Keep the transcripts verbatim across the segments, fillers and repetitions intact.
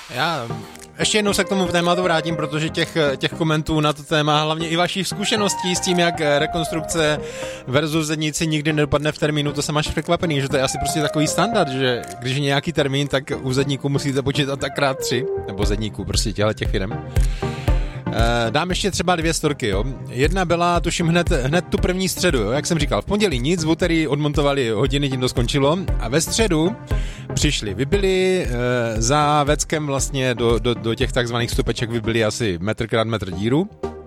Já ještě jednou se k tomu tématu vrátím, protože těch, těch komentů na to téma, hlavně i vašich zkušeností s tím, jak rekonstrukce versus zedníci nikdy nedopadne v termínu, to jsem až překvapený, že to je asi prostě takový standard, že když je nějaký termín, tak u zedníků musíte počítat tak krát tři, nebo zedníků, prostě těchto těch firem. Dám ještě třeba dvě storky, jo. Jedna byla, tuším, hned, hned tu první středu, jo. Jak jsem říkal, v pondělí nic, v úterý odmontovali hodiny, tím to skončilo a ve středu přišli, vybili e, za Veckem vlastně do, do, do těch takzvaných stopeček vybili asi metr krát metr díru.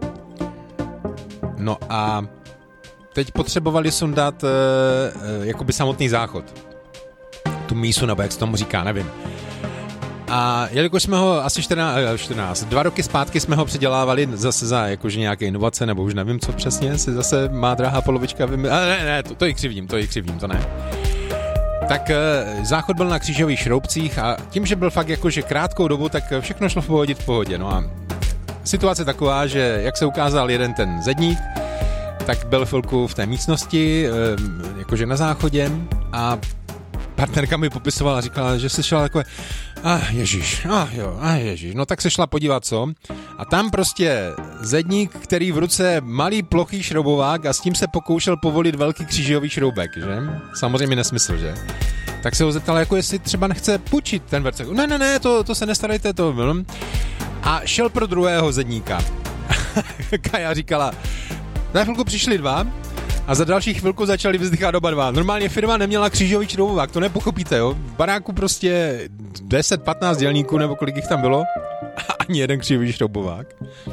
No a teď potřebovali sundat e, e, jakoby samotný záchod. Tu mísu, nebo jak se tomu říká, nevím. A jelikož jsme ho asi čtrnáct, čtrnáct, dva roky zpátky jsme ho předělávali zase za jakože nějaké inovace, nebo už nevím, co přesně si zase má drahá polovička vymysl... Ale ne, ne, to, to ji křivdím, to ji křivdím, to ne. Tak záchod byl na křížových šroubcích a tím, že byl fakt jakože krátkou dobu, tak všechno šlo v pohodě v pohodě. No a situace taková, že jak se ukázal jeden ten zedník, tak byl chvilku v té místnosti, jakože na záchodě a partnerka mi popisovala a říkala, že se šla takové, ah ježiš, ah jo, ah ježiš, no tak se šla podívat, co? A tam prostě zedník, který v ruce malý plochý šroubovák a s tím se pokoušel povolit velký křížový šroubek, že? Samozřejmě nesmysl, že? Tak se ho zeptala, jako jestli třeba nechce půjčit ten vercek. Ne, ne, ne, to, to se nestarajte, to byl. A šel pro druhého zedníka. Kaja říkala, na chvilku přišli dva, a za další chvilku začali vzdychat oba dva. Normálně firma neměla křížový šroubovák, to nepochopíte, jo. V baráku prostě deset patnáct dělníků, nebo kolik jich tam bylo, a ani jeden křížový šroubovák.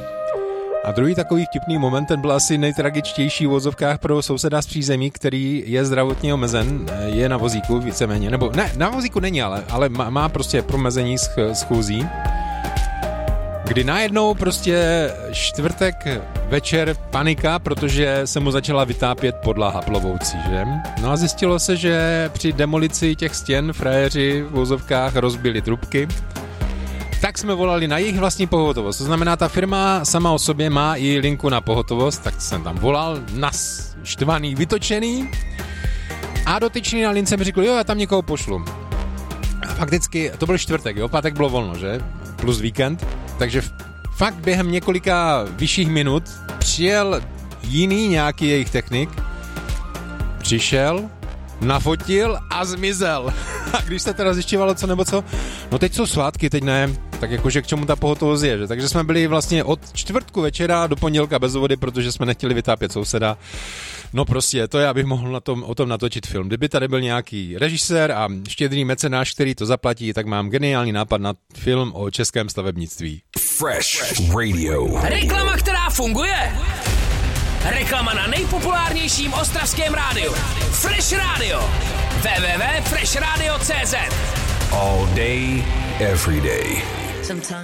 A druhý takový vtipný moment, ten byl asi nejtragičtější v vozovkách pro souseda z přízemí, který je zdravotně omezen, je na vozíku víceméně, nebo ne, na vozíku není, ale, ale má, má prostě promezení s chůzí. Kdy najednou prostě čtvrtek večer panika, protože se mu začala vytápět podlaha plovoucí, že? No a zjistilo se, že při demolici těch stěn frajeři v vozovkách rozbili trubky. Tak jsme volali na jejich vlastní pohotovost. To znamená, ta firma sama o sobě má i linku na pohotovost, tak jsem tam volal, nas štvaný, vytočený. A dotyčný na lince mi řekl, jo, já tam někoho pošlu. A fakticky, to byl čtvrtek, jo, pátek bylo volno, že? Plus víkend. Takže fakt během několika vyšších minut přijel jiný nějaký jejich technik, přišel, nafotil a zmizel. A když se teda zjišťovalo co nebo co, no teď jsou svátky, teď ne, tak jakože k čemu ta pohotovost je, že? Takže jsme byli vlastně od čtvrtku večera do pondělka bez vody, protože jsme nechtěli vytápět souseda. No prostě, to já bych mohl na tom, o tom natočit film. Kdyby tady byl nějaký režisér a štědrý mecenáš, který to zaplatí, tak mám geniální nápad na film o českém stavebnictví. Fresh Radio. Reklama, která funguje. Reklama na nejpopulárnějším ostravském rádiu. Fresh Radio. w w w tečka fresh radio tečka c z. All day, every day.